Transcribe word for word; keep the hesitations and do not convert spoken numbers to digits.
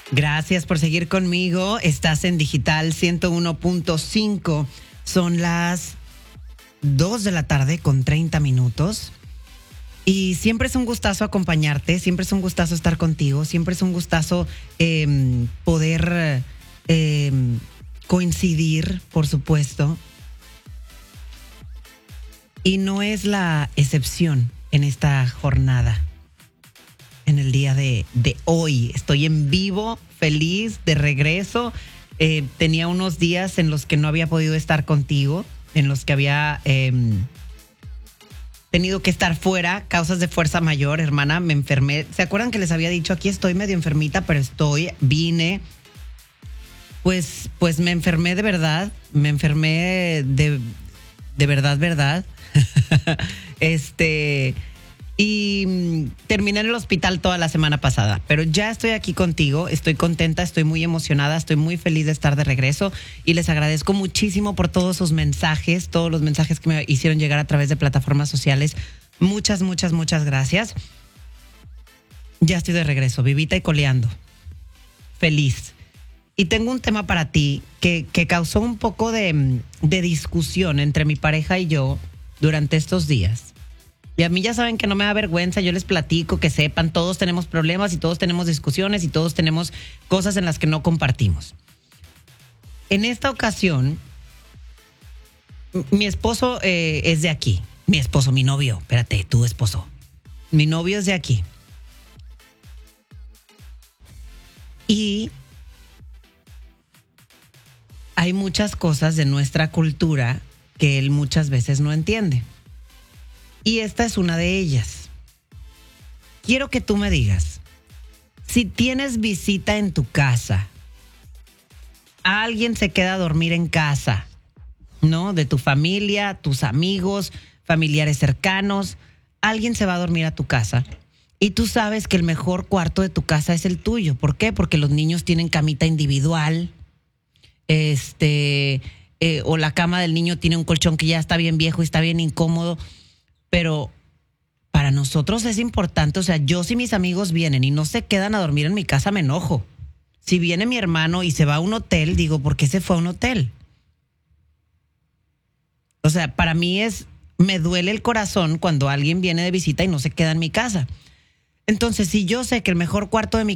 Gracias por seguir conmigo. Estás en Digital ciento uno punto cinco. Son las dos de la tarde con treinta minutos. Y siempre es un gustazo acompañarte, siempre es un gustazo estar contigo, siempre es un gustazo eh, poder eh, coincidir, por supuesto. Y no es la excepción en esta jornada. En el día de, de hoy. Estoy en vivo, feliz, de regreso. Eh, tenía unos días en los que no había podido estar contigo, en los que había eh, tenido que estar fuera, causas de fuerza mayor, hermana, me enfermé. ¿Se acuerdan que les había dicho, aquí estoy medio enfermita, pero estoy, vine? Pues, pues me enfermé de verdad, me enfermé de, de verdad, verdad. este... Y terminé en el hospital toda la semana pasada, pero ya estoy aquí contigo, estoy contenta, estoy muy emocionada, estoy muy feliz de estar de regreso y les agradezco muchísimo por todos sus mensajes, todos los mensajes que me hicieron llegar a través de plataformas sociales. Muchas, muchas, muchas gracias. Ya estoy de regreso, vivita y coleando. Feliz. Y tengo un tema para ti que, que causó un poco de, de discusión entre mi pareja y yo durante estos días. Y a mí ya saben que no me da vergüenza, yo les platico, que sepan, todos tenemos problemas y todos tenemos discusiones y todos tenemos cosas en las que no compartimos. En esta ocasión, mi esposo eh, es de aquí. Mi esposo, mi novio, espérate, tu esposo. Mi novio es de aquí. Y hay muchas cosas de nuestra cultura que él muchas veces no entiende. Y esta es una de ellas. Quiero que tú me digas, si tienes visita en tu casa, alguien se queda a dormir en casa, ¿no? De tu familia, tus amigos, familiares cercanos, alguien se va a dormir a tu casa y tú sabes que el mejor cuarto de tu casa es el tuyo. ¿Por qué? Porque los niños tienen camita individual, este, eh, o la cama del niño tiene un colchón que ya está bien viejo y está bien incómodo. Pero para nosotros es importante, o sea, yo si mis amigos vienen y no se quedan a dormir en mi casa, me enojo. Si viene mi hermano y se va a un hotel, digo, ¿por qué se fue a un hotel? O sea, para mí es, me duele el corazón cuando alguien viene de visita y no se queda en mi casa. Entonces, si yo sé que el mejor cuarto de mi